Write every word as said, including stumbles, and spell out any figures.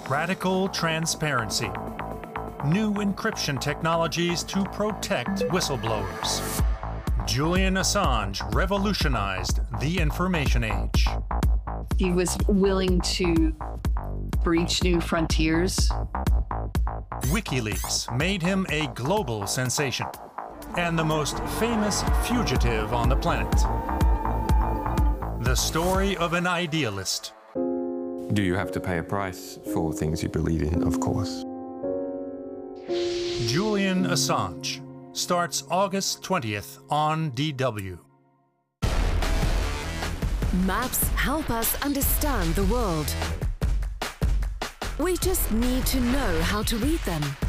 Radical transparency. New encryption technologies to protect whistleblowers. Julian Assange revolutionized the information age. He was willing to breach new frontiers. WikiLeaks made him a global sensation and the most famous fugitive on the planet. The story of an idealist. Do you have to pay a price for things you believe in? Of course. Julian Assange starts August twentieth on D W. Maps help us understand the world. We just need to know how to read them.